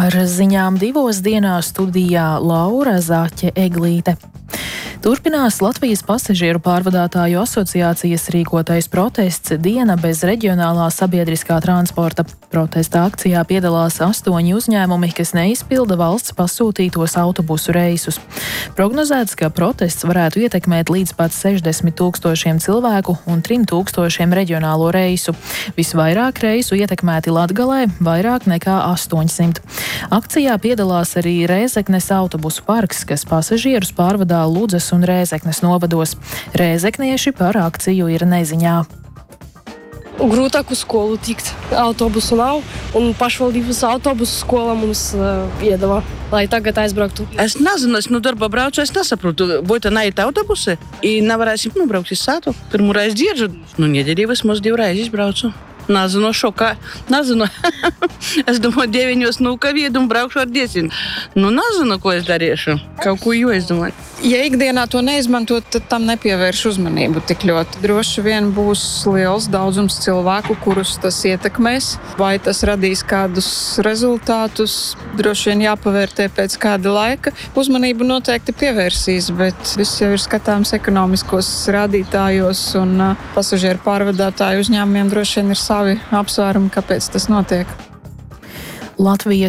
Ar ziņām 2 dienās studijā Laura Zaķe-Eglīte. Turpinās Latvijas pasažieru pārvadātāju asociācijas rīkotais protests Diena bez reģionālā sabiedriskā transporta. Protesta akcijā piedalās 8 uzņēmumi, kas neizpilda valsts pasūtītos autobusu reisus. Prognozēts, ka protests varētu ietekmēt līdz pat 60 000 cilvēku un 3 000 reģionālo reisu. Visvairāk reisu ietekmēti Latgalē, vairāk nekā 800. Akcijā piedalās arī Rēzeknes autobusu parks, kas pasažierus pārvadā Ludzas un Rēzeknes novados. Rēzeknieši par akciju ir neziņā. Grūtāk uz skolu tikt. Autobusu nav, un pašvaldības autobusu skola mums iedeva, lai tagad aizbrauktu. Es nezinu, es no darba braucu, es nesaprotu. Būtu neiet autobusi, un nevarēsim nobraukt uz sātu. Pirmo reizi dzirdu, nedēļā vismaz 2 reizes izbraucu. Nezinu, šokā. Nezinu. Es domāju, 9 nokaviedu un braukšu ar 10. Nezinu, ko es darīšu. Kaut ko izdomāju. Ja ikdienā to neizmantot, tad tam nepievērš uzmanību tik ļoti. Droši vien būs liels daudzums cilvēku, kurus tas ietekmēs. Vai tas radīs kādus rezultātus, droši vien jāpavērtē pēc kāda laika. Uzmanību noteikti pievērsīs, bet viss jau ir skatāms ekonomiskos rādītājos, un pasažieru pārvadātāju uzņēmumiem droši vien ir savi apsvērumi, kāpēc tas notiek. Latvijas